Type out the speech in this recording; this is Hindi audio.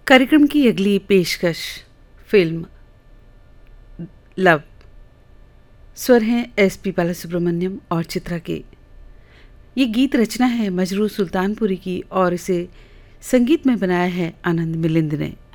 कार्यक्रम की अगली पेशकश फिल्म लव। स्वर हैं एसपी बालासुब्रमण्यम और चित्रा के। ये गीत रचना है मजरूह सुल्तानपुरी की और इसे संगीत में बनाया है आनंद मिलिंद ने।